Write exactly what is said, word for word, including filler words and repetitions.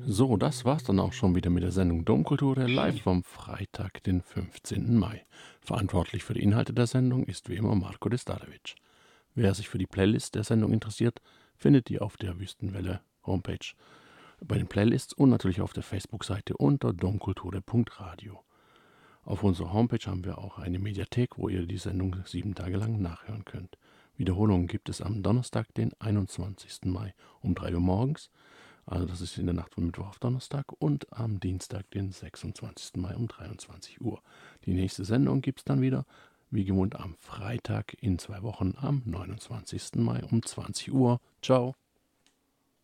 So, das war's dann auch schon wieder mit der Sendung Domkultur live vom Freitag, den fünfzehnten Mai. Verantwortlich für die Inhalte der Sendung ist wie immer Marko Destarevic. Wer sich für die Playlist der Sendung interessiert, findet die auf der Wüstenwelle Homepage, bei den Playlists und natürlich auf der Facebook-Seite unter domkulture punkt radio. Auf unserer Homepage haben wir auch eine Mediathek, wo ihr die Sendung sieben Tage lang nachhören könnt. Wiederholungen gibt es am Donnerstag, den einundzwanzigsten Mai um drei Uhr morgens, also das ist in der Nacht von Mittwoch auf Donnerstag, und am Dienstag, den sechsundzwanzigsten Mai um dreiundzwanzig Uhr. Die nächste Sendung gibt es dann wieder, wie gewohnt, am Freitag in zwei Wochen am neunundzwanzigsten Mai um zwanzig Uhr. Ciao!